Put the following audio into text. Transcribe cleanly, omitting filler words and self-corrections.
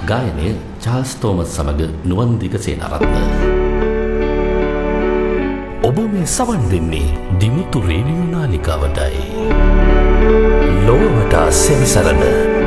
ගායනය Charles Thomas සමග නුවන් දිගසේනරත්න. ඔබ මේ සවන් දෙන්නේ දිමුතු රේඩියෝ නාලිකාවටයි. ලොව වටා සෙවිසරන